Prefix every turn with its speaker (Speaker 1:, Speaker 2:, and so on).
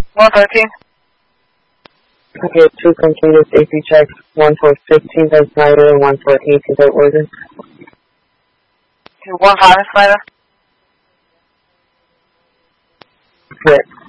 Speaker 1: 113.
Speaker 2: Okay, 2 completed safety checks, 1 for 15th and Snyder and 1 for 18th at Oregon.
Speaker 1: 215 Snyder.
Speaker 2: Correct.